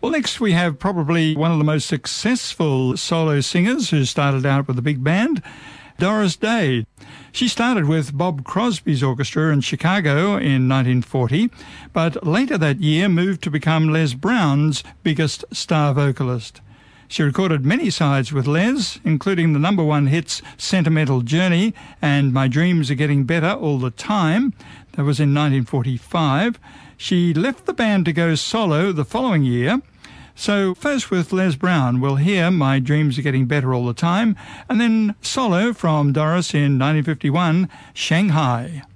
Well, next we have probably one of the most successful solo singers who started out with a big band, Doris Day. She started with Bob Crosby's orchestra in Chicago in 1940, but later that year moved to become Les Brown's biggest star vocalist. She recorded many sides with Les, including the number one hits Sentimental Journey and My Dreams Are Getting Better All the Time. That was in 1945. She left the band to go solo the following year. So first with Les Brown, we'll hear My Dreams Are Getting Better All the Time, and then solo from Doris in 1951, Shanghai.